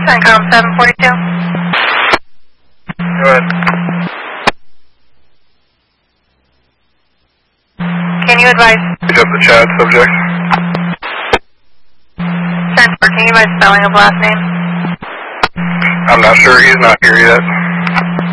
CENTCOM 742. Go ahead. Can you advise? Pick up the chat subject. 10-4, can you advise spelling of last name? I'm not sure. He's not here yet.